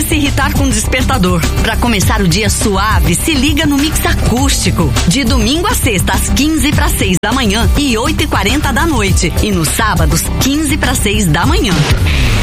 se irritar com o despertador. Pra começar o dia suave, se liga no Mix Acústico. De domingo a sexta, às 5:45 da manhã e 8:40 da noite. E nos sábados, 5:45 da manhã.